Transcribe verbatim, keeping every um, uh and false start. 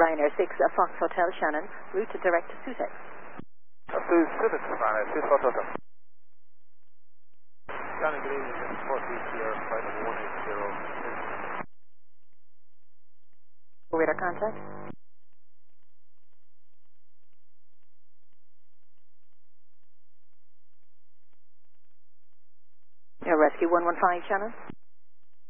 Liner six, uh, Fox Hotel, Shannon, route direct to Sutex. Up to Sutex, Liner six, Fox Hotel. Shannon, good evening, this is forty here, flight number one eight zero. Radar contact. Rescue one one five, Shannon.